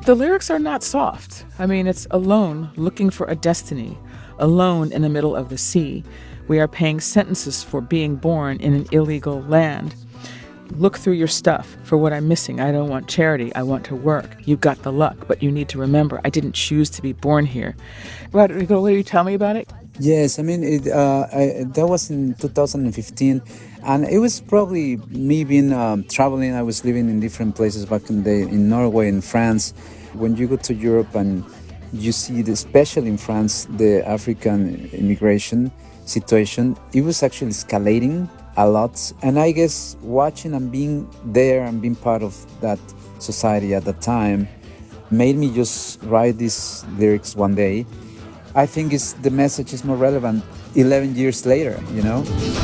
The lyrics are not soft. I mean, it's alone, looking for a destiny, alone in the middle of the sea. We are paying sentences for being born in an illegal land. Look through your stuff for what I'm missing. I don't want charity. I want to work. You got the luck, but you need to remember I didn't choose to be born here. Rodrigo, will you tell me about it? Yes, I mean, that was in 2015, and it was probably me being traveling. I was living in different places back in the day, in Norway and France. When you go to Europe and you see, especially in France, the African immigration situation, it was actually escalating a lot. And I guess watching and being there and being part of that society at that time made me just write these lyrics one day. I think the message is more relevant 11 years later, you know?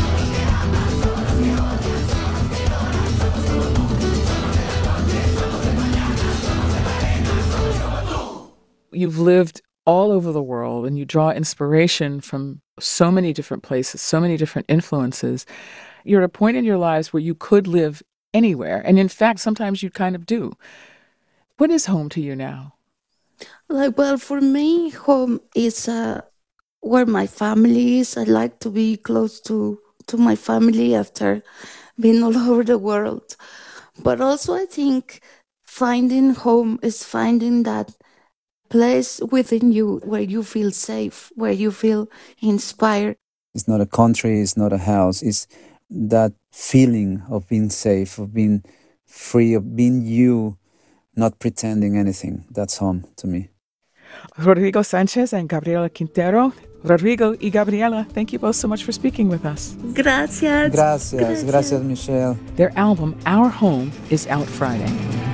You've lived all over the world and you draw inspiration from so many different places, so many different influences. You're at a point in your lives where you could live anywhere. And in fact, sometimes you kind of do. What is home to you now? Well, for me, home is where my family is. I like to be close to my family after being all over the world. But also, I think finding home is finding that place within you where you feel safe, where you feel inspired. It's not a country, it's not a house. It's that feeling of being safe, of being free, of being you, not pretending anything. That's home to me. Rodrigo Sanchez and Gabriela Quintero. Rodrigo y Gabriela, thank you both so much for speaking with us. Gracias. Gracias, Michelle. Their album, Our Home, is out Friday.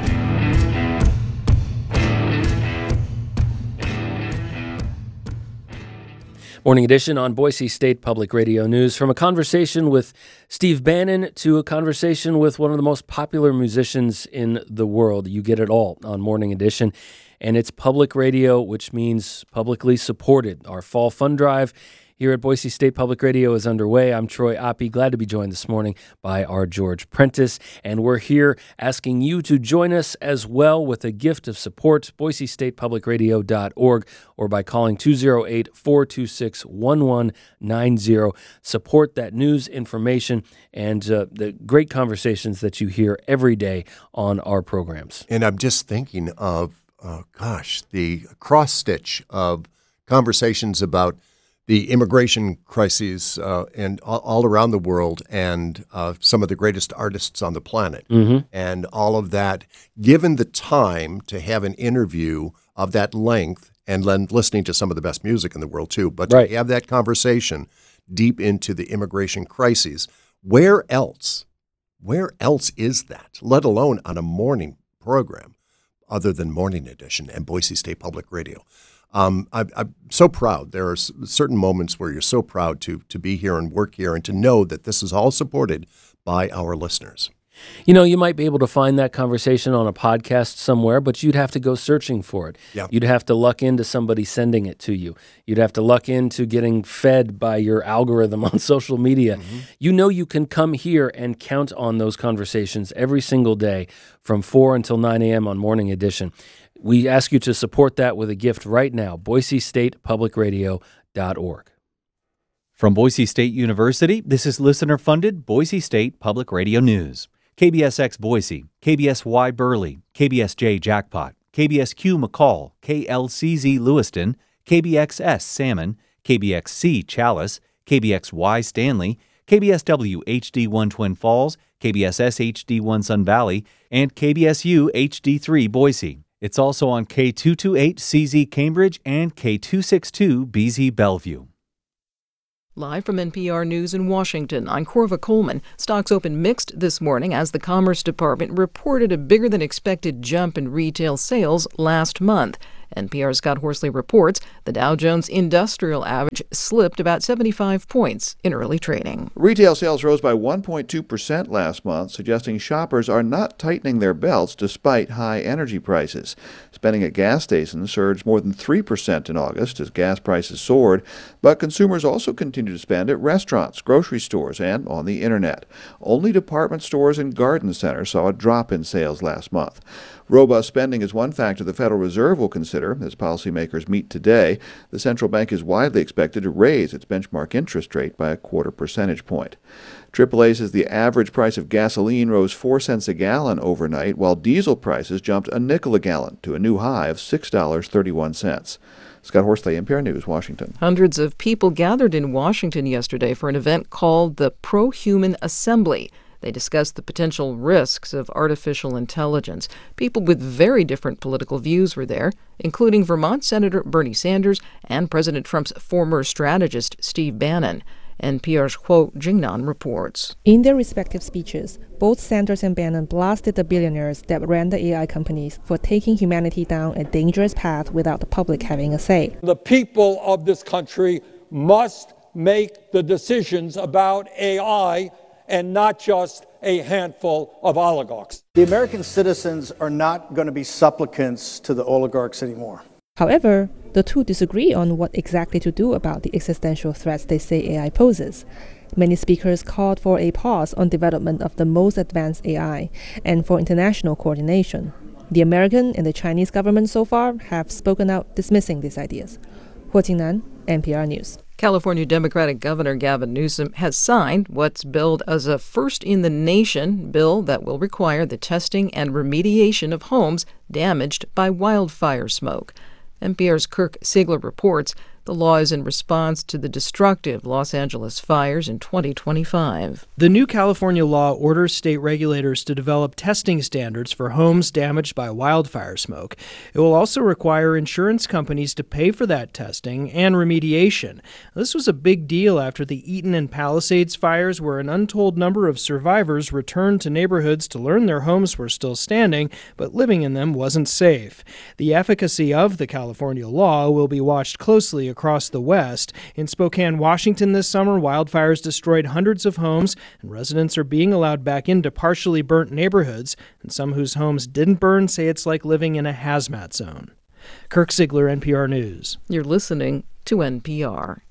Morning Edition on Boise State Public Radio News. From a conversation with Steve Bannon to a conversation with one of the most popular musicians in the world. You get it all on Morning Edition. And it's public radio, which means publicly supported. Our fall fund drive here at Boise State Public Radio is underway. I'm Troy Oppie, glad to be joined this morning by our George Prentice. And we're here asking you to join us as well with a gift of support, boisestatepublicradio.org, or by calling 208-426-1190. Support that news, information, and the great conversations that you hear every day on our programs. And I'm just thinking of, the cross-stitch of conversations about the immigration crises and all around the world, and some of the greatest artists on the planet, and all of that. Given the time to have an interview of that length, and listening to some of the best music in the world too, but to have that conversation deep into the immigration crises, where else is that? Let alone on a morning program, other than Morning Edition and Boise State Public Radio. I'm so proud. There are certain moments where you're so proud to be here and work here and to know that this is all supported by our listeners. You know, you might be able to find that conversation on a podcast somewhere, but you'd have to go searching for it. Yeah. You'd have to luck into somebody sending it to you. You'd have to luck into getting fed by your algorithm on social media. You know you can come here and count on those conversations every single day from 4 until 9 a.m. on Morning Edition. We ask you to support that with a gift right now, boisestatepublicradio.org. From Boise State University, this is listener-funded Boise State Public Radio News. KBSX Boise, KBSY Burley, KBSJ Jackpot, KBSQ McCall, KLCZ Lewiston, KBXS Salmon, KBXC Chalice, KBXY Stanley, KBSW HD1 Twin Falls, KBSS HD1 Sun Valley, and KBSU HD3 Boise. It's also on K228CZ Cambridge and K262 BZ Bellevue. Live from NPR News in Washington, I'm Corva Coleman. Stocks opened mixed this morning as the Commerce Department reported a bigger-than-expected jump in retail sales last month. NPR's Scott Horsley reports the Dow Jones Industrial Average slipped about 75 points in early trading. Retail sales rose by 1.2% last month, suggesting shoppers are not tightening their belts despite high energy prices. Spending at gas stations surged more than 3% in August as gas prices soared, but consumers also continue to spend at restaurants, grocery stores, and on the internet. Only department stores and garden centers saw a drop in sales last month. Robust spending is one factor the Federal Reserve will consider as policymakers meet today. The central bank is widely expected to raise its benchmark interest rate by a quarter percentage point. AAA says the average price of gasoline rose 4 cents a gallon overnight, while diesel prices jumped a nickel a gallon to a new high of $6.31. Scott Horsley, NPR News, Washington. Hundreds of people gathered in Washington yesterday for an event called the Pro-Human Assembly. They discussed the potential risks of artificial intelligence. People with very different political views were there, including Vermont Senator Bernie Sanders and President Trump's former strategist Steve Bannon. NPR's Kuo Jingnan reports. In their respective speeches, both Sanders and Bannon blasted the billionaires that ran the AI companies for taking humanity down a dangerous path without the public having a say. The people of this country must make the decisions about AI and not just a handful of oligarchs. The American citizens are not going to be supplicants to the oligarchs anymore. However, the two disagree on what exactly to do about the existential threats they say AI poses. Many speakers called for a pause on development of the most advanced AI and for international coordination. The American and the Chinese government so far have spoken out dismissing these ideas. Huo Jingnan, NPR News. California Democratic Governor Gavin Newsom has signed what's billed as a first-in-the-nation bill that will require the testing and remediation of homes damaged by wildfire smoke. NPR's Kirk Siegler reports the law is in response to the destructive Los Angeles fires in 2025. The new California law orders state regulators to develop testing standards for homes damaged by wildfire smoke. It will also require insurance companies to pay for that testing and remediation. This was a big deal after the Eaton and Palisades fires, where an untold number of survivors returned to neighborhoods to learn their homes were still standing, but living in them wasn't safe. The efficacy of the California law will be watched closely across the West. In Spokane, Washington this summer, wildfires destroyed hundreds of homes, and residents are being allowed back into partially burnt neighborhoods, and some whose homes didn't burn say it's like living in a hazmat zone. Kirk Siegler, NPR News. You're listening to NPR.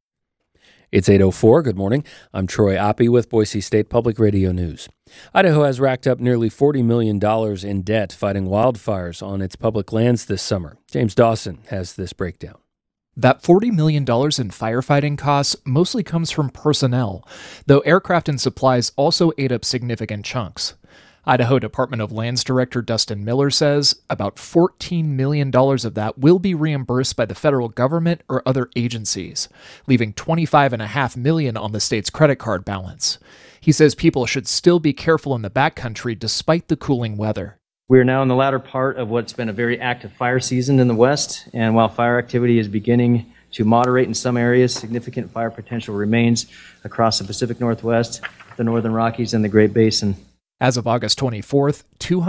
It's 8:04. Good morning. I'm Troy Oppie with Boise State Public Radio News. Idaho has racked up nearly $40 million in debt fighting wildfires on its public lands this summer. James Dawson has this breakdown. That $40 million in firefighting costs mostly comes from personnel, though aircraft and supplies also ate up significant chunks. Idaho Department of Lands Director Dustin Miller says about $14 million of that will be reimbursed by the federal government or other agencies, leaving $25.5 million on the state's credit card balance. He says people should still be careful in the backcountry despite the cooling weather. We are now in the latter part of what's been a very active fire season in the West, and while fire activity is beginning to moderate in some areas, significant fire potential remains across the Pacific Northwest, the Northern Rockies, and the Great Basin. As of August 24th,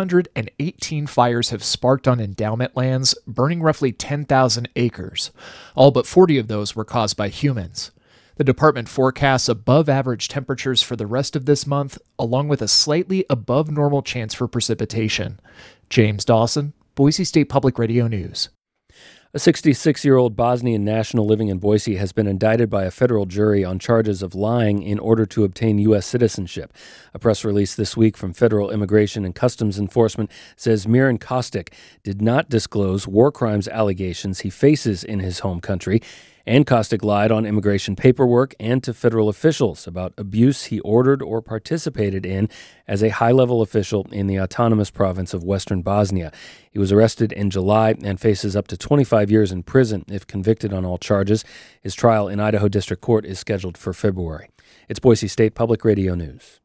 218 fires have sparked on endowment lands, burning roughly 10,000 acres. All but 40 of those were caused by humans. The department forecasts above-average temperatures for the rest of this month, along with a slightly above-normal chance for precipitation. James Dawson, Boise State Public Radio News. A 66-year-old Bosnian national living in Boise has been indicted by a federal jury on charges of lying in order to obtain U.S. citizenship. A press release this week from Federal Immigration and Customs Enforcement says Miran Kostic did not disclose war crimes allegations he faces in his home country, and Kostic lied on immigration paperwork and to federal officials about abuse he ordered or participated in as a high-level official in the autonomous province of Western Bosnia. He was arrested in July and faces up to 25 years in prison if convicted on all charges. His trial in Idaho District Court is scheduled for February. It's Boise State Public Radio News.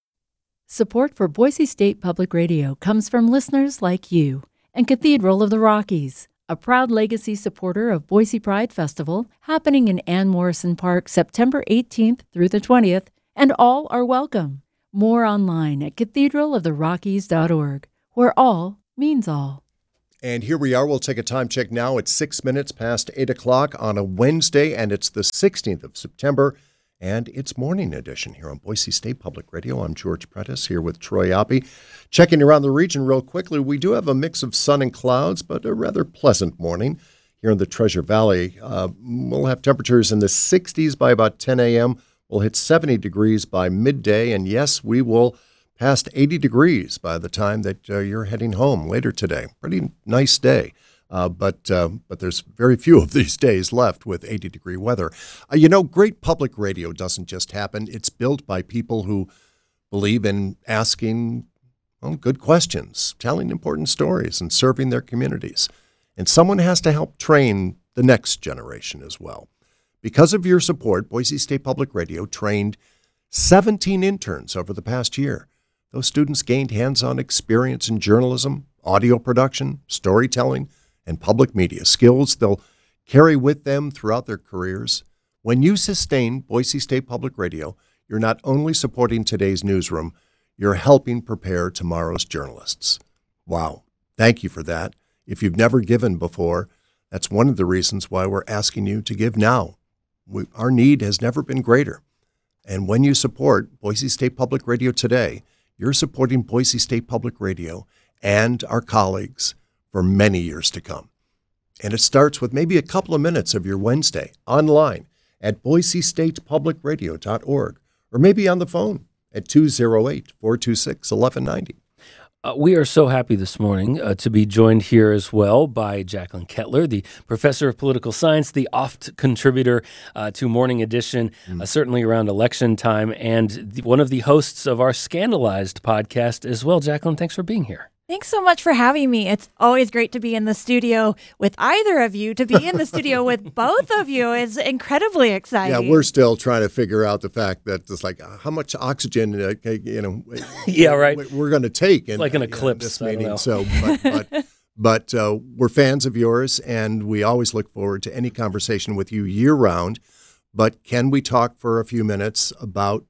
Support for Boise State Public Radio comes from listeners like you and Cathedral of the Rockies, a proud legacy supporter of Boise Pride Festival, happening in Ann Morrison Park September 18th through the 20th, and all are welcome. More online at cathedraloftherockies.org, where all means all. And here we are. We'll take a time check now. It's 6 minutes past 8 o'clock on a Wednesday, and it's the 16th of September, and it's Morning Edition here on Boise State Public Radio. I'm George Prentice here with Troy Oppie. Checking around the region real quickly, we do have a mix of sun and clouds, but a rather pleasant morning here in the Treasure Valley. We'll have temperatures in the 60s by about 10 a.m. We'll hit 70 degrees by midday, and yes, we will past 80 degrees by the time that you're heading home later today. Pretty nice day. But there's very few of these days left with 80-degree weather. Great public radio doesn't just happen. It's built by people who believe in asking good questions, telling important stories, and serving their communities. And someone has to help train the next generation as well. Because of your support, Boise State Public Radio trained 17 interns over the past year. Those students gained hands-on experience in journalism, audio production, storytelling, and public media, skills they'll carry with them throughout their careers. When you sustain Boise State Public Radio, you're not only supporting today's newsroom, you're helping prepare tomorrow's journalists. Wow. Thank you for that. If you've never given before, that's one of the reasons why we're asking you to give now. Our need has never been greater. And when you support Boise State Public Radio today, you're supporting Boise State Public Radio and our colleagues for many years to come. And it starts with maybe a couple of minutes of your Wednesday online at boisestatepublicradio.org or maybe on the phone at 208-426-1190. We are so happy this morning to be joined here as well by Jacqueline Kettler, the professor of political science, the oft contributor to Morning Edition, certainly around election time, and one of the hosts of our Scandalized podcast as well. Jacqueline, thanks for being here. Thanks so much for having me. It's always great to be in the studio with either of you. To be in the studio with both of you is incredibly exciting. Yeah, we're still trying to figure out the fact that it's like how much oxygen, yeah, right. We're going to take in like an eclipse this meeting. So, but we're fans of yours, and we always look forward to any conversation with you year round. But can we talk for a few minutes about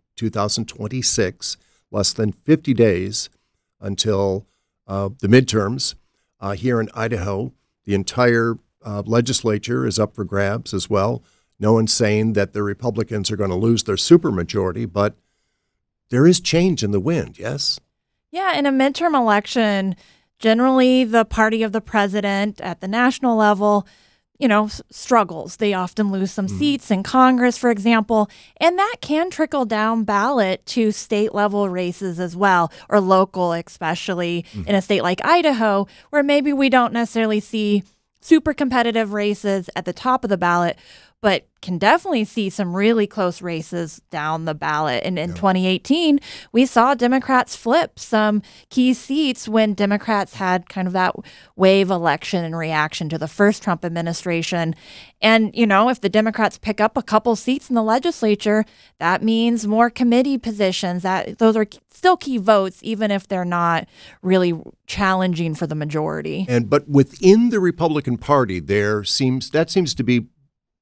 2026? Less than 50 days until the midterms here in Idaho. The entire legislature is up for grabs as well. No one's saying that the Republicans are going to lose their supermajority, but there is change in the wind, yes? Yeah, in a midterm election, generally the party of the president at the national level, struggles. They often lose some seats in Congress, for example, and that can trickle down ballot to state level races as well, or local, especially in a state like Idaho, where maybe we don't necessarily see super competitive races at the top of the ballot, but can definitely see some really close races down the ballot. And in 2018, we saw Democrats flip some key seats when Democrats had kind of that wave election in reaction to the first Trump administration. And, if the Democrats pick up a couple seats in the legislature, that means more committee positions. Those are still key votes, even if they're not really challenging for the majority. But within the Republican Party, that seems to be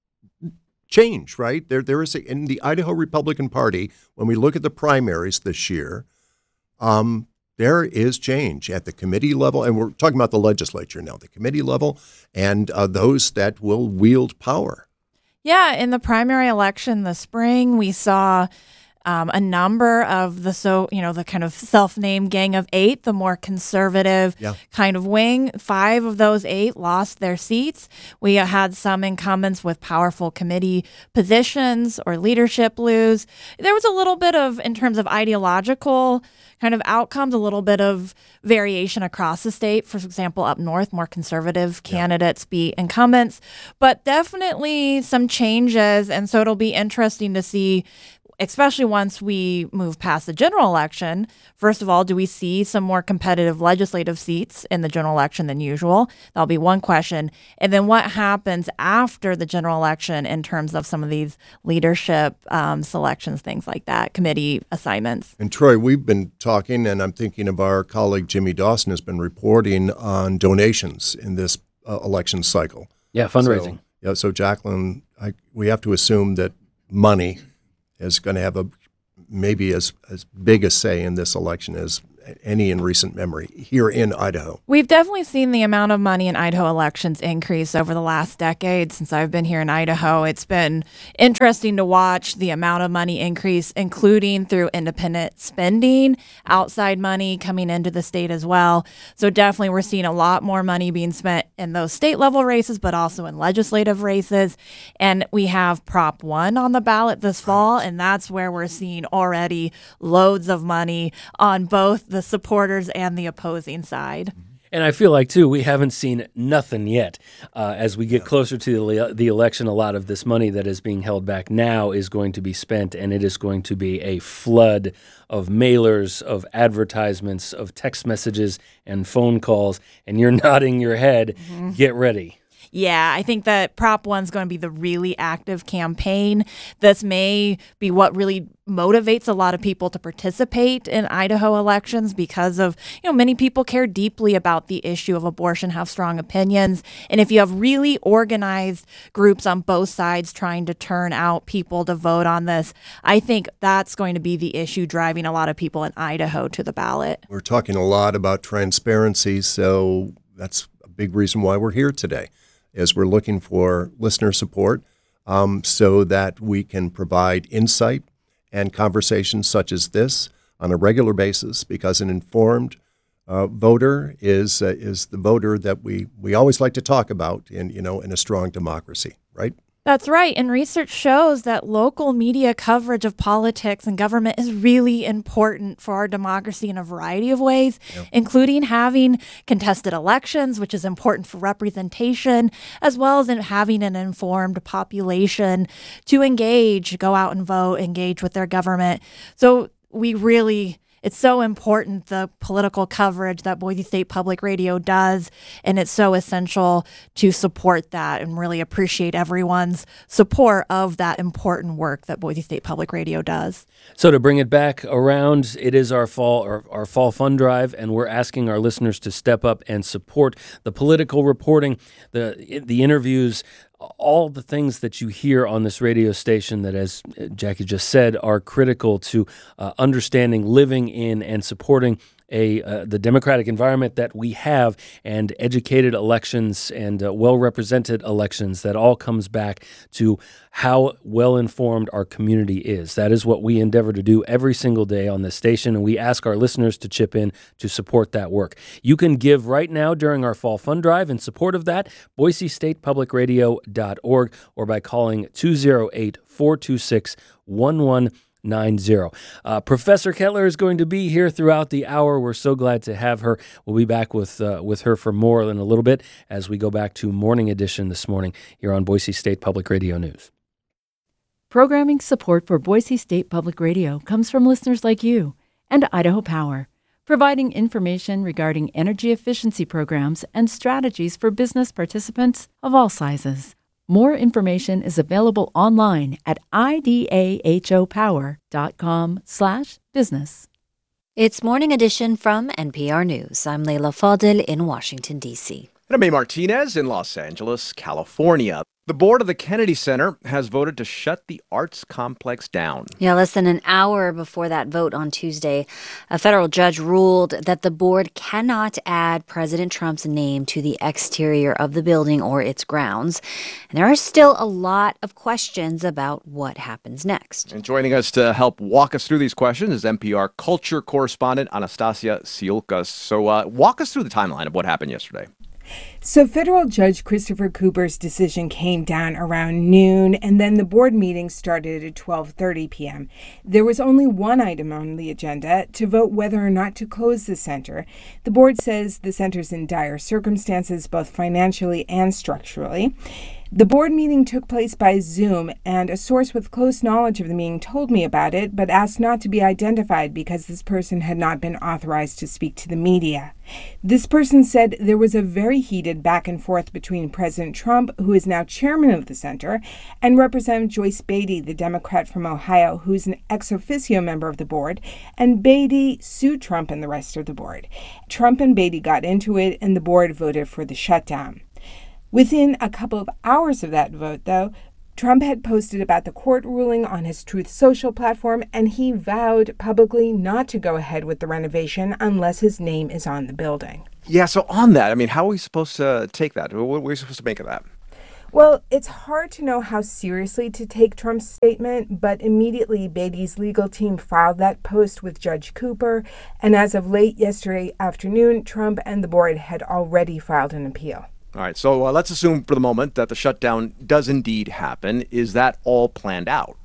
change, right? There is in the Idaho Republican Party, when we look at the primaries this year, there is change at the committee level, and we're talking about the legislature now, the committee level, and those that will wield power. Yeah, in the primary election this spring, we saw a number of the kind of self-named Gang of Eight, the more conservative kind of wing. 5 of those 8 lost their seats. We had some incumbents with powerful committee positions or leadership lose. There was a little bit of, in terms of ideological kind of outcomes, a little bit of variation across the state. For example, up north, more conservative candidates beat incumbents, but definitely some changes. And so it'll be interesting to see, especially once we move past the general election. First of all, do we see some more competitive legislative seats in the general election than usual? That'll be one question. And then what happens after the general election in terms of some of these leadership selections, things like that, committee assignments? And Troy, we've been talking, and I'm thinking of our colleague Jimmy Dawson has been reporting on donations in this election cycle. Yeah, fundraising. So Jacqueline, we have to assume that money is going to have maybe as big a say in this election as any in recent memory here in Idaho. We've definitely seen the amount of money in Idaho elections increase over the last decade since I've been here in Idaho. It's been interesting to watch the amount of money increase, including through independent spending, outside money coming into the state as well. So definitely we're seeing a lot more money being spent in those state level races, but also in legislative races. And we have Prop 1 on the ballot this fall, and that's where we're seeing already loads of money on both the supporters and the opposing side. And I feel like, too, we haven't seen nothing yet. As we get closer to the election, a lot of this money that is being held back now is going to be spent, and it is going to be a flood of mailers, of advertisements, of text messages and phone calls. And you're nodding your head. Mm-hmm. Get ready. Yeah, I think that Prop 1 is going to be the really active campaign. This may be what really motivates a lot of people to participate in Idaho elections because of, many people care deeply about the issue of abortion, have strong opinions. And if you have really organized groups on both sides trying to turn out people to vote on this, I think that's going to be the issue driving a lot of people in Idaho to the ballot. We're talking a lot about transparency, so that's a big reason why we're here today. As we're looking for listener support so that we can provide insight and conversations such as this on a regular basis, because an informed voter is the voter that we always like to talk about in a strong democracy, right? That's right. And research shows that local media coverage of politics and government is really important for our democracy in a variety of ways, including having contested elections, which is important for representation, as well as in having an informed population to engage, go out and vote, engage with their government. So it's so important, the political coverage that Boise State Public Radio does, and it's so essential to support that and really appreciate everyone's support of that important work that Boise State Public Radio does. So to bring it back around, it is our fall fund drive, and we're asking our listeners to step up and support the political reporting, the interviews, all the things that you hear on this radio station that, as Jackie just said, are critical to understanding, living in, and supporting the democratic environment that we have, and educated elections and well-represented elections. That all comes back to how well-informed our community is. That is what we endeavor to do every single day on this station, and we ask our listeners to chip in to support that work. You can give right now during our Fall Fund Drive in support of that, BoiseStatePublicRadio.org, or by calling 208-426-1190. Professor Kettler is going to be here throughout the hour. We're so glad to have her. We'll be back with her for more in a little bit as we go back to Morning Edition this morning here on Boise State Public Radio News. Programming support for Boise State Public Radio comes from listeners like you and Idaho Power, providing information regarding energy efficiency programs and strategies for business participants of all sizes. More information is available online at idahopower.com/business. It's Morning Edition from NPR News. I'm Leila Fadel in Washington, D.C. And I'm May Martinez in Los Angeles, California. The board of the Kennedy Center has voted to shut the arts complex down. Yeah, less than an hour before that vote on Tuesday, a federal judge ruled that the board cannot add President Trump's name to the exterior of the building or its grounds. And there are still a lot of questions about what happens next. And joining us to help walk us through these questions is NPR culture correspondent Anastasia Siulkas. So walk us through the timeline of what happened yesterday. So federal judge Christopher Cooper's decision came down around noon, and then the board meeting started at 12:30 p.m. There was only one item on the agenda, to vote whether or not to close the center. The board says the center's in dire circumstances, both financially and structurally. The board meeting took place by Zoom, and a source with close knowledge of the meeting told me about it, but asked not to be identified because this person had not been authorized to speak to the media. This person said there was a very heated back and forth between President Trump, who is now chairman of the center, and Representative Joyce Beatty, the Democrat from Ohio, who's an ex officio member of the board, and Beatty sued Trump and the rest of the board. Trump and Beatty got into it, and the board voted for the shutdown. Within a couple of hours of that vote, though, Trump had posted about the court ruling on his Truth Social platform, and he vowed publicly not to go ahead with the renovation unless his name is on the building. Yeah, so on that, I mean, how are we supposed to take that? What are we supposed to make of that? Well, it's hard to know how seriously to take Trump's statement, but immediately Beatty's legal team filed that post with Judge Cooper, and as of late yesterday afternoon, Trump and the board had already filed an appeal. All right, so let's assume for the moment that the shutdown does indeed happen. Is that all planned out?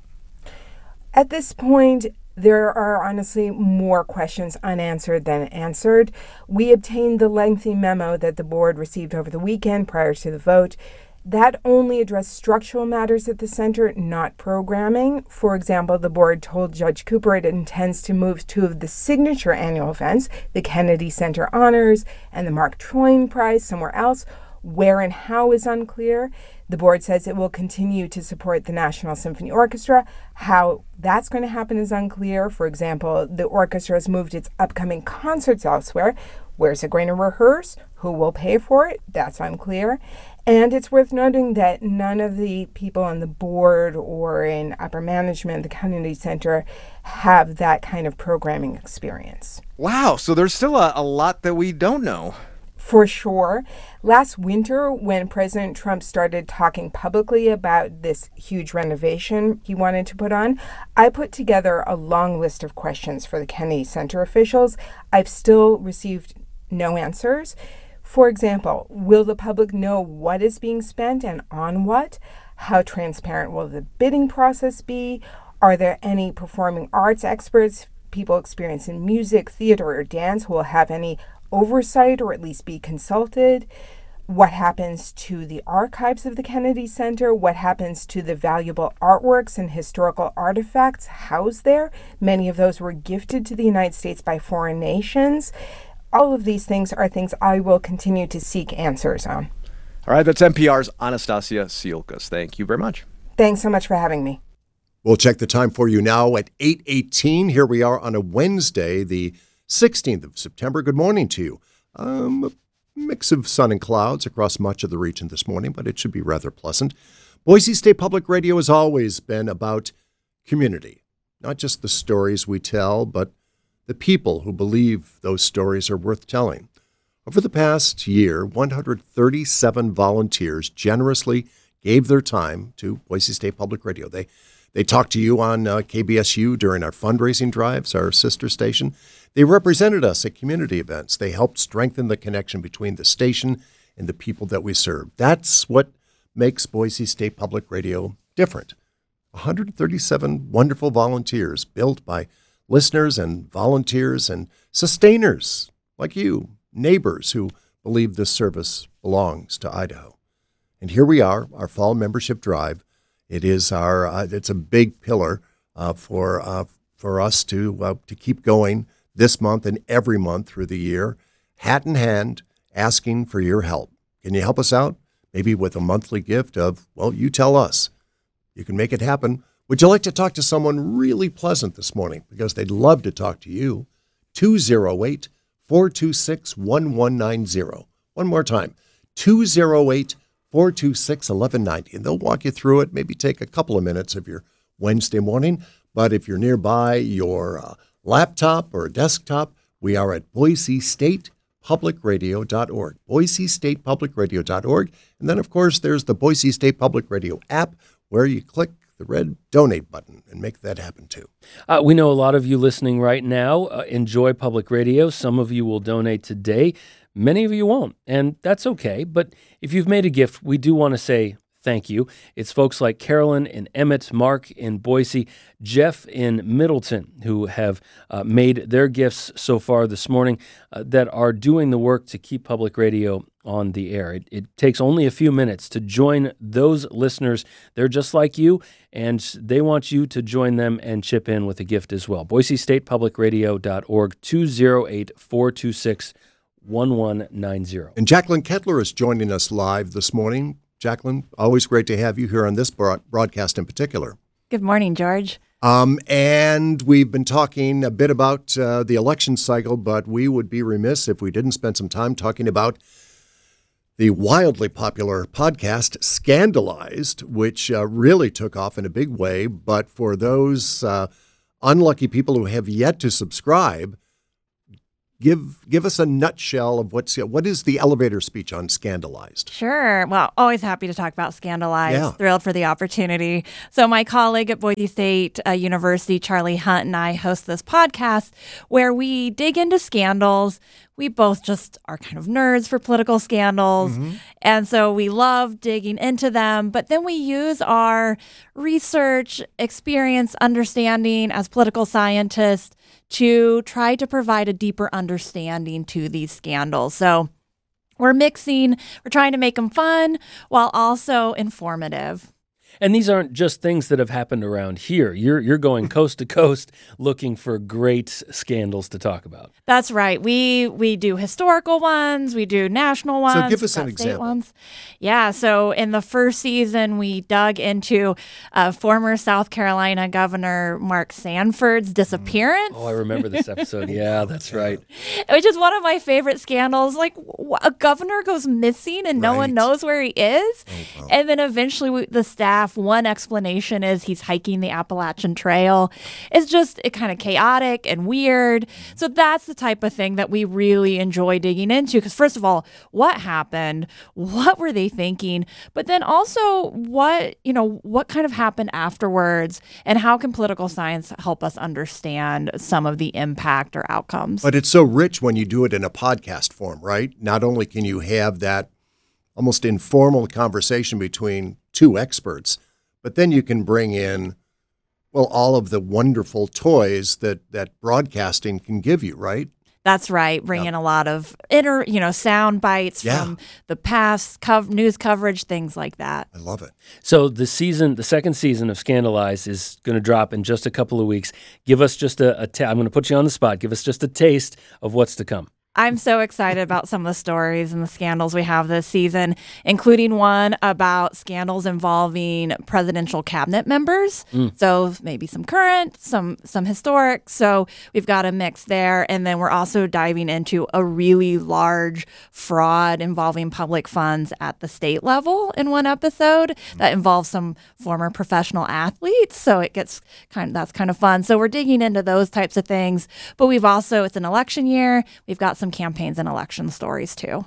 At this point, there are honestly more questions unanswered than answered. We obtained the lengthy memo that the board received over the weekend prior to the vote. That only addressed structural matters at the center, not programming. For example, the board told Judge Cooper it intends to move two of the signature annual events, the Kennedy Center Honors and the Mark Twain Prize, somewhere else. Where and how is unclear. The board says it will continue to support the National Symphony Orchestra. How that's going to happen is unclear. For example, the orchestra has moved its upcoming concerts elsewhere. Where's it going to rehearse? Who will pay for it? That's unclear. And it's worth noting that none of the people on the board or in upper management, the Kennedy Center, have that kind of programming experience. Wow, so there's still a lot that we don't know. For sure. Last winter, when President Trump started talking publicly about this huge renovation he wanted to put on, I put together a long list of questions for the Kennedy Center officials. I've still received no answers. For example, will the public know what is being spent and on what? How transparent will the bidding process be? Are there any performing arts experts, people experienced in music, theater, or dance who will have any oversight or at least be consulted? What happens to the archives of the Kennedy Center? What happens to the valuable artworks and historical artifacts housed there? Many of those were gifted to the United States by foreign nations. All of these things are things I will continue to seek answers on. All right, that's NPR's Anastasia Siolkas. Thank you very much. Thanks so much for having me. We'll check the time for you now at 8:18. Here we are on a Wednesday, the 16th of September. Good morning to you. A mix of sun and clouds across much of the region this morning, but it should be rather pleasant. Boise State Public Radio has always been about community, not just the stories we tell, but the people who believe those stories are worth telling. Over the past year, 137 volunteers generously gave their time to Boise State Public Radio. They talked to you on KBSU during our fundraising drives, our sister station. They represented us at community events. They helped strengthen the connection between the station and the people that we serve. That's what makes Boise State Public Radio different. 137 wonderful volunteers built by listeners and volunteers and sustainers like you, neighbors who believe this service belongs to Idaho. And here we are, our fall membership drive. It is it's a big pillar for us to keep going this month and every month through the year, hat in hand, asking for your help. Can you help us out? Maybe with a monthly gift of, well, you tell us. You can make it happen. Would you like to talk to someone really pleasant this morning? Because they'd love to talk to you. 208-426-1190. One more time, 208-426-1190. And they'll walk you through it, maybe take a couple of minutes of your Wednesday morning. But if you're nearby your laptop or desktop, we are at BoiseStatePublicRadio.org. BoiseStatePublicRadio.org. And then, of course, there's the Boise State Public Radio app where you click the red donate button and make that happen too. We know a lot of you listening right now enjoy public radio. Some of you will donate today. Many of you won't, and that's okay. But if you've made a gift, we do want to say thank you. It's folks like Carolyn and Emmett, Mark in Boise, Jeff in Middleton, who have made their gifts so far this morning that are doing the work to keep public radio on the air. It takes only a few minutes to join those listeners. They're just like you, and they want you to join them and chip in with a gift as well. BoiseStatePublicRadio.org, 208-426-1190. And Jacqueline Kettler is joining us live this morning. Jacqueline, always great to have you here on this broadcast in particular. Good morning, George. And we've been talking a bit about the election cycle, but we would be remiss if we didn't spend some time talking about the wildly popular podcast Scandalized, which really took off in a big way. But for those unlucky people who have yet to subscribe, give us a nutshell of what is the elevator speech on Scandalized? Sure. Well, always happy to talk about Scandalized. Yeah. Thrilled for the opportunity. So my colleague at Boise State University, Charlie Hunt, and I host this podcast where we dig into scandals. We both just are kind of nerds for political scandals. Mm-hmm. And so we love digging into them. But then we use our research, experience, understanding as political scientists to try to provide a deeper understanding to these scandals. So we're trying to make them fun while also informative. And these aren't just things that have happened around here. You're going coast to coast looking for great scandals to talk about. That's right. We do historical ones. We do national ones. So give us an state example. Ones. Yeah. So in the first season, we dug into former South Carolina Governor Mark Sanford's disappearance. Oh, I remember this episode. Yeah, that's right. Which is one of my favorite scandals. Like a governor goes missing and no one knows where he is. Oh, wow. And then eventually the staff, one explanation is he's hiking the Appalachian Trail. It's just kind of chaotic and weird. So that's the type of thing that we really enjoy digging into. Because first of all, what happened? What were they thinking? But then also what kind of happened afterwards? And how can political science help us understand some of the impact or outcomes? But it's so rich when you do it in a podcast form, right? Not only can you have that almost informal conversation between two experts, but then you can bring in, well, all of the wonderful toys that broadcasting can give you, right? That's right. Bring in a lot of sound bites from the past news coverage, things like that. I love it. So the second season of Scandalized is going to drop in just a couple of weeks. Give us just I'm going to put you on the spot. Give us just a taste of what's to come. I'm so excited about some of the stories and the scandals we have this season, including one about scandals involving presidential cabinet members. So maybe some current, some historic. So we've got a mix there. And then we're also diving into a really large fraud involving public funds at the state level in one episode that involves some former professional athletes. So it gets that's kind of fun. So we're digging into those types of things. But we've also, it's an election year. We've got some campaigns and election stories too.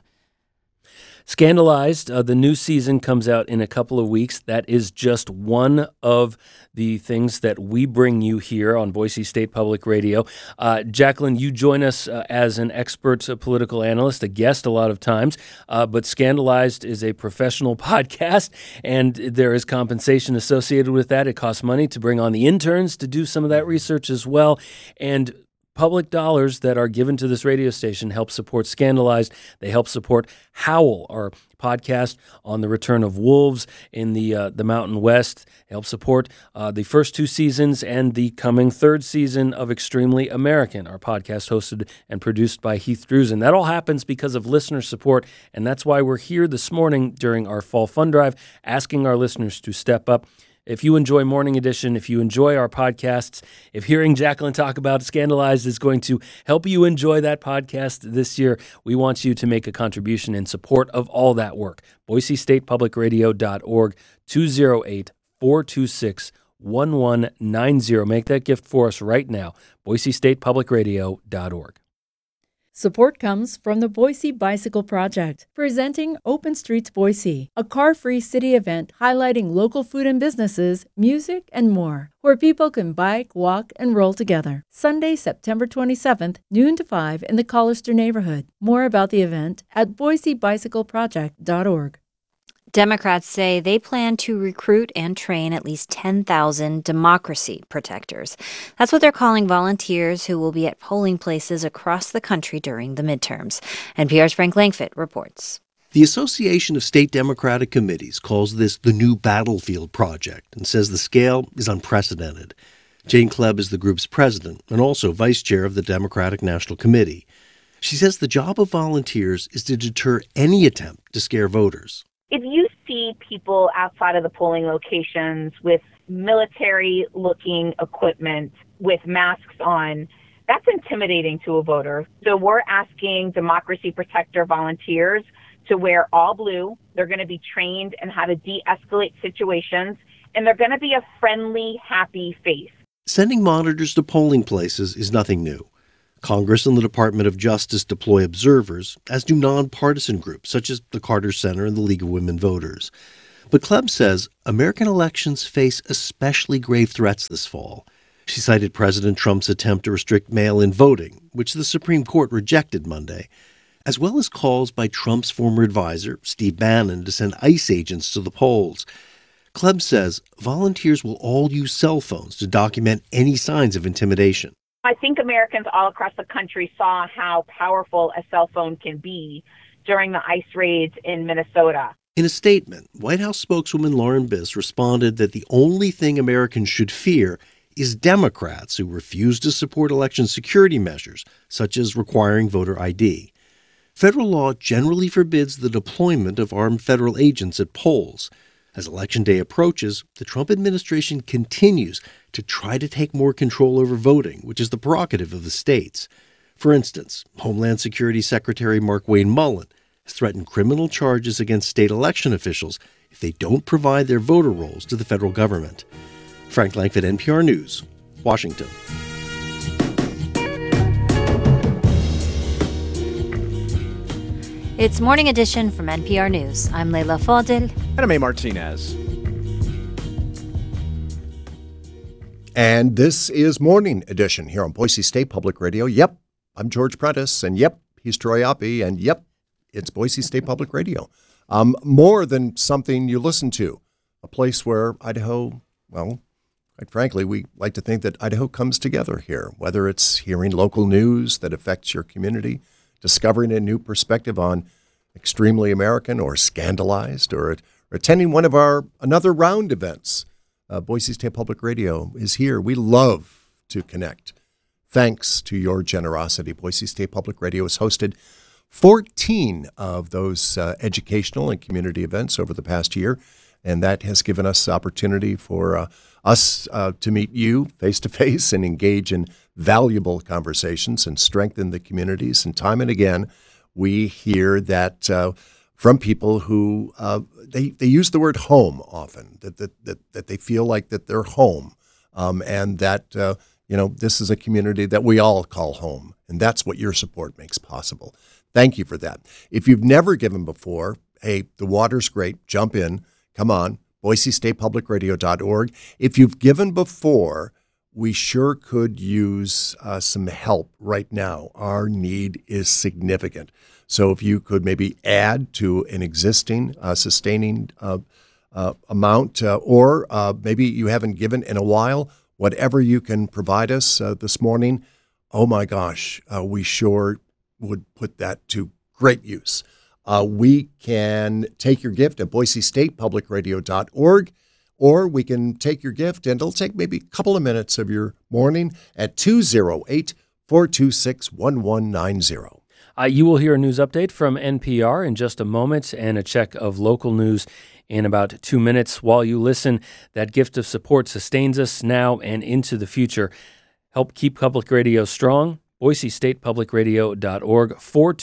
Scandalized, the new season comes out in a couple of weeks. That is just one of the things that we bring you here on Boise State Public Radio. Jacqueline, you join us as an expert political analyst, a guest a lot of times, but Scandalized is a professional podcast, and there is compensation associated with that. It costs money to bring on the interns to do some of that research as well, and public dollars that are given to this radio station help support Scandalized. They help support Howl, our podcast on the return of wolves in the Mountain West. They help support the first two seasons and the coming third season of Extremely American, our podcast hosted and produced by Heath Drusen. That all happens because of listener support, and that's why we're here this morning during our Fall Fund Drive, asking our listeners to step up. If you enjoy Morning Edition, if you enjoy our podcasts, if hearing Jacqueline talk about Scandalized is going to help you enjoy that podcast this year, we want you to make a contribution in support of all that work. BoiseStatePublicRadio.org, 208-426-1190. Make that gift for us right now, BoiseStatePublicRadio.org. Support comes from the Boise Bicycle Project, presenting Open Streets Boise, a car-free city event highlighting local food and businesses, music, and more, where people can bike, walk, and roll together. Sunday, September 27th, noon to 5 in the Collister neighborhood. More about the event at boisebicycleproject.org. Democrats say they plan to recruit and train at least 10,000 democracy protectors. That's what they're calling volunteers who will be at polling places across the country during the midterms. NPR's Frank Langfitt reports. The Association of State Democratic Committees calls this the new battlefield project and says the scale is unprecedented. Jane Klebb is the group's president and also vice chair of the Democratic National Committee. She says the job of volunteers is to deter any attempt to scare voters. If you see people outside of the polling locations with military-looking equipment, with masks on, that's intimidating to a voter. So we're asking Democracy Protector volunteers to wear all blue. They're going to be trained in how to de-escalate situations, and they're going to be a friendly, happy face. Sending monitors to polling places is nothing new. Congress and the Department of Justice deploy observers, as do nonpartisan groups such as the Carter Center and the League of Women Voters. But Klebb says American elections face especially grave threats this fall. She cited President Trump's attempt to restrict mail-in voting, which the Supreme Court rejected Monday, as well as calls by Trump's former advisor, Steve Bannon, to send ICE agents to the polls. Klebb says volunteers will all use cell phones to document any signs of intimidation. I think Americans all across the country saw how powerful a cell phone can be during the ICE raids in Minnesota. In a statement, White House spokeswoman Lauren Biss responded that the only thing Americans should fear is Democrats who refuse to support election security measures, such as requiring voter ID. Federal law generally forbids the deployment of armed federal agents at polls. As Election Day approaches, the Trump administration continues to try to take more control over voting, which is the prerogative of the states. For instance, Homeland Security Secretary Markwayne Mullin has threatened criminal charges against state election officials if they don't provide their voter rolls to the federal government. Frank Langford, NPR News, Washington. It's Morning Edition from NPR News. I'm Leila Fadel. And I'm A. Martinez. And this is Morning Edition here on Boise State Public Radio. Yep, I'm George Prentice, and yep, he's Troy Oppie, and yep, it's Boise State Public Radio. More than something you listen to, a place where Idaho, well, quite frankly, we like to think that Idaho comes together here, whether it's hearing local news that affects your community, discovering a new perspective on Extremely American or Scandalized, or attending one of our Another Round events. Boise State Public Radio is here. We love to connect. Thanks to your generosity, Boise State Public Radio has hosted 14 of those educational and community events over the past year, and that has given us opportunity for us to meet you face-to-face and engage in valuable conversations and strengthen the communities. And time and again, we hear that from people who they use the word home often, that they feel like that they're home, and that this is a community that we all call home, and that's what your support makes possible. Thank you for that. If you've never given before, hey, the water's great. Jump in. Come on, BoiseStatePublicRadio.org. If you've given before, we sure could use some help right now. Our need is significant. So if you could maybe add to an existing sustaining amount, or maybe you haven't given in a while, whatever you can provide us this morning, oh my gosh, we sure would put that to great use. We can take your gift at BoiseStatePublicRadio.org, or we can take your gift, and it'll take maybe a couple of minutes of your morning at 208-426-1190. You will hear a news update from NPR in just a moment, and a check of local news in about 2 minutes. While you listen, that gift of support sustains us now and into the future. Help keep public radio strong. BoiseStatePublicRadio.org,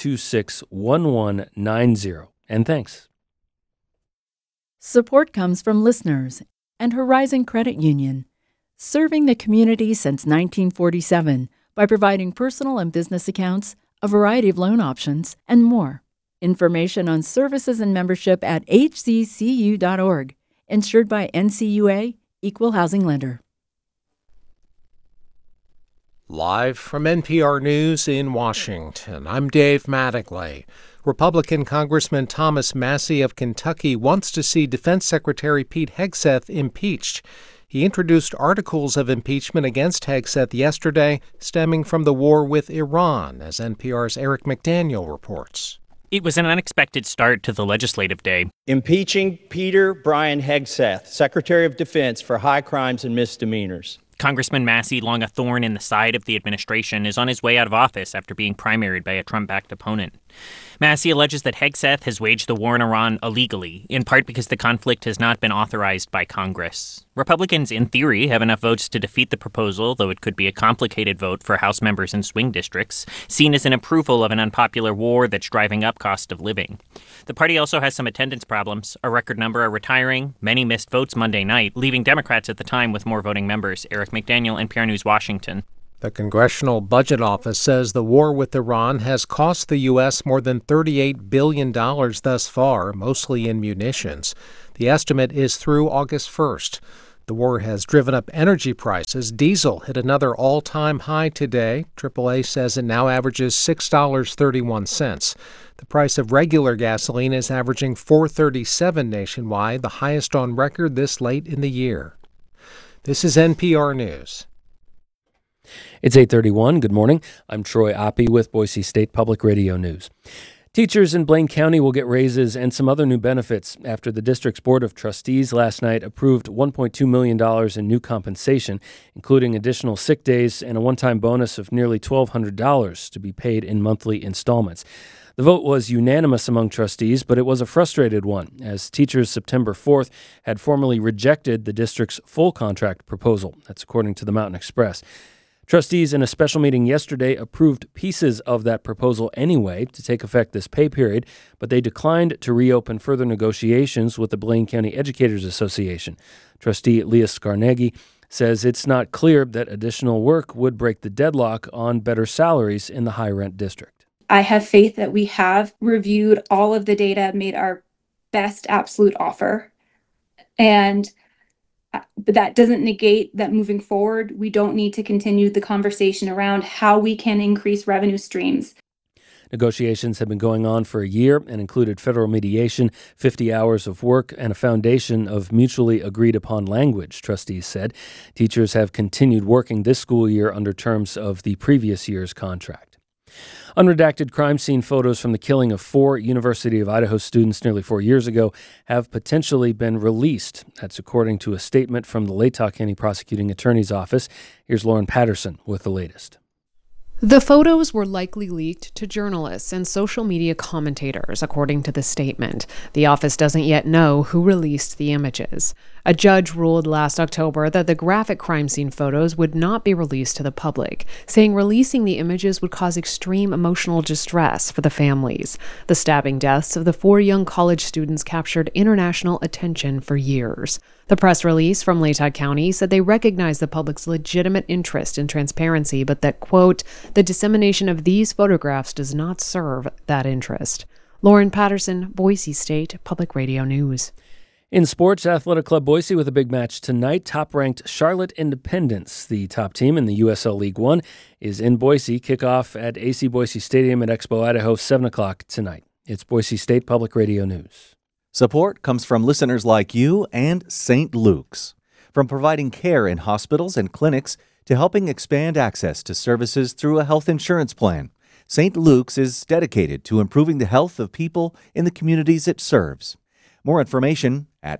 426-1190. And thanks. Support comes from listeners and Horizon Credit Union, serving the community since 1947 by providing personal and business accounts, a variety of loan options, and more. Information on services and membership at hccu.org. Insured by NCUA, Equal Housing Lender. Live from NPR News in Washington, I'm Dave Mattingly. Republican Congressman Thomas Massie of Kentucky wants to see Defense Secretary Pete Hegseth impeached. He introduced articles of impeachment against Hegseth yesterday, stemming from the war with Iran, as NPR's Eric McDaniel reports. It was an unexpected start to the legislative day. Impeaching Peter Brian Hegseth, Secretary of Defense, for high crimes and misdemeanors. Congressman Massey, long a thorn in the side of the administration, is on his way out of office after being primaried by a Trump-backed opponent. Massey alleges that Hegseth has waged the war in Iran illegally, in part because the conflict has not been authorized by Congress. Republicans, in theory, have enough votes to defeat the proposal, though it could be a complicated vote for House members in swing districts, seen as an approval of an unpopular war that's driving up cost of living. The party also has some attendance problems. A record number are retiring. Many missed votes Monday night, leaving Democrats at the time with more voting members. Eric McDaniel, NPR News, Washington. The Congressional Budget Office says the war with Iran has cost the U.S. more than $38 billion thus far, mostly in munitions. The estimate is through August 1st. The war has driven up energy prices. Diesel hit another all-time high today. AAA says it now averages $6.31. The price of regular gasoline is averaging $4.37 nationwide, the highest on record this late in the year. This is NPR News. It's 8:31. Good morning. I'm Troy Oppie with Boise State Public Radio News. Teachers in Blaine County will get raises and some other new benefits after the district's Board of Trustees last night approved $1.2 million in new compensation, including additional sick days and a one-time bonus of nearly $1,200 to be paid in monthly installments. The vote was unanimous among trustees, but it was a frustrated one, as teachers September 4th had formally rejected the district's full contract proposal. That's according to the Mountain Express. Trustees in a special meeting yesterday approved pieces of that proposal anyway to take effect this pay period, but they declined to reopen further negotiations with the Blaine County Educators Association. Trustee Leah Scarneggi says it's not clear that additional work would break the deadlock on better salaries in the high-rent district. I have faith that we have reviewed all of the data, made our best absolute offer, but that doesn't negate that moving forward, we don't need to continue the conversation around how we can increase revenue streams. Negotiations have been going on for a year and included federal mediation, 50 hours of work, and a foundation of mutually agreed upon language, trustees said. Teachers have continued working this school year under terms of the previous year's contract. Unredacted crime scene photos from the killing of 4 University of Idaho students nearly 4 years ago have potentially been released. That's according to a statement from the Latah County Prosecuting Attorney's Office. Here's Lauren Patterson with the latest. The photos were likely leaked to journalists and social media commentators, according to the statement. The office doesn't yet know who released the images. A judge ruled last October that the graphic crime scene photos would not be released to the public, saying releasing the images would cause extreme emotional distress for the families. The stabbing deaths of the 4 young college students captured international attention for years. The press release from Latah County said they recognize the public's legitimate interest in transparency, but that, quote, the dissemination of these photographs does not serve that interest. Lauren Patterson, Boise State Public Radio News. In sports, Athletic Club Boise with a big match tonight. Top-ranked Charlotte Independence, the top team in the USL League One, is in Boise. Kickoff at AC Boise Stadium at Expo, Idaho, 7 o'clock tonight. It's Boise State Public Radio News. Support comes from listeners like you and St. Luke's. From providing care in hospitals and clinics to helping expand access to services through a health insurance plan, St. Luke's is dedicated to improving the health of people in the communities it serves. More information at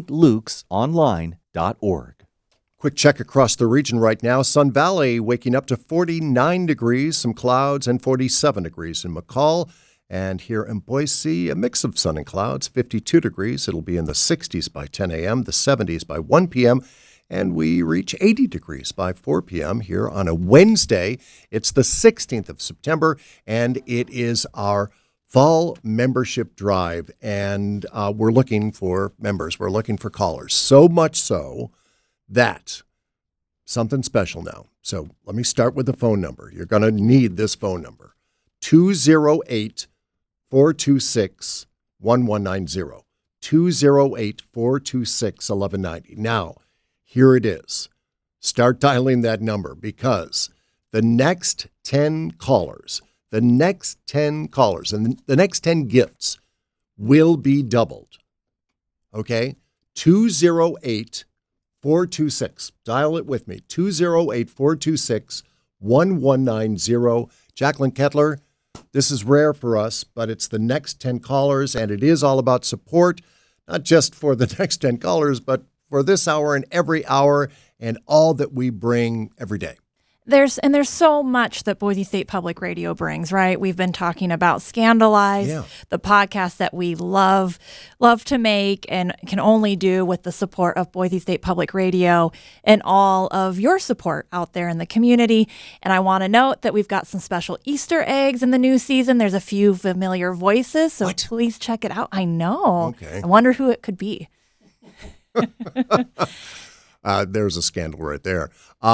stlukesonline.org. Quick check across the region right now. Sun Valley waking up to 49 degrees, some clouds, and 47 degrees in McCall. And here in Boise, a mix of sun and clouds, 52 degrees. It'll be in the 60s by 10 a.m., the 70s by 1 p.m., and we reach 80 degrees by 4 p.m. here on a Wednesday. It's the 16th of September, and it is our fall membership drive, and we're looking for members. We're looking for callers, so much so that something special now. So let me start with the phone number. You're going to need this phone number, 208-426-1190, 208-426-1190. Now, here it is. Start dialing that number because the next 10 callers, and the next 10 gifts will be doubled. Okay? 208-426. Dial it with me. 208-426-1190. Jacqueline Kettler, this is rare for us, but it's the next 10 callers, and it is all about support, not just for the next 10 callers, but for this hour and every hour. and all that we bring every day. There's so much that Boise State Public Radio brings, right? We've been talking about Scandalize, the podcast that we love to make and can only do with the support of Boise State Public Radio and all of your support out there in the community. And I want to note that we've got some special Easter eggs in the new season. There's a few familiar voices, so please check it out. I know. Okay. I wonder who it could be. There's a scandal right there.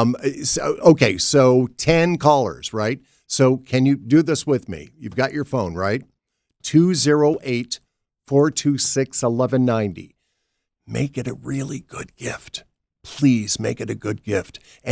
So 10 callers, right? So can you do this with me? You've got your phone, right? 208-426-1190. Make it a really good gift. Please make it a good gift.